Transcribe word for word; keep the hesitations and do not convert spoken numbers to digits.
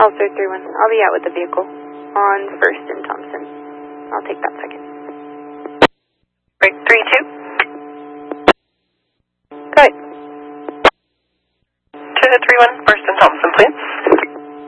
Pulsar three one. I'll be out with the vehicle on First and Thompson. I'll take that second. Break three two. Good. two three one, First and Thompson, please.